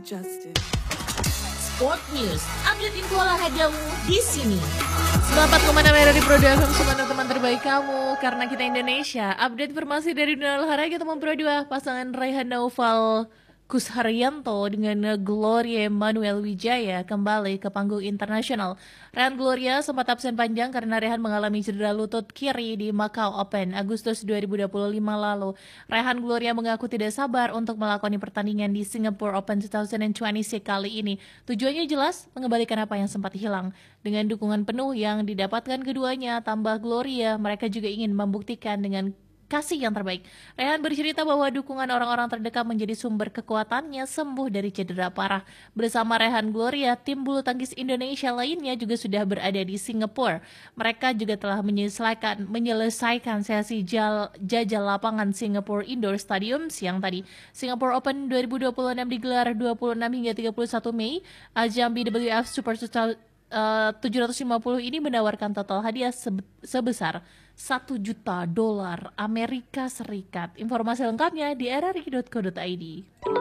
Justin. Sport News, update info olahragamu di sini. 94,6 dari Pro 2 FM, semua teman terbaik kamu, karena kita Indonesia. Update informasi dari dunia olahraga teman Pro 2, pasangan Raihan Naufal Kusharyanto dengan Gloria Manuel Wijaya kembali ke panggung internasional. Raihan Gloria sempat absen panjang karena Raihan mengalami cedera lutut kiri di Macau Open Agustus 2025 lalu. Raihan Gloria mengaku tidak sabar untuk melakoni pertandingan di Singapore Open 2026 kali ini. Tujuannya jelas, mengembalikan apa yang sempat hilang. Dengan dukungan penuh yang didapatkan keduanya, tambah Gloria, mereka juga ingin membuktikan dengan kasih yang terbaik. Raihan bercerita bahwa dukungan orang-orang terdekat menjadi sumber kekuatannya sembuh dari cedera parah. Bersama Raihan Gloria, tim bulu tangkis Indonesia lainnya juga sudah berada di Singapura. Mereka juga telah menyelesaikan sesi jajal lapangan Singapore Indoor Stadium siang tadi. Singapore Open 2026 digelar 26 hingga 31 Mei. Ajang BWF Super 750 ini menawarkan total hadiah sebesar $1 juta Amerika Serikat. Informasi lengkapnya di rri.co.id.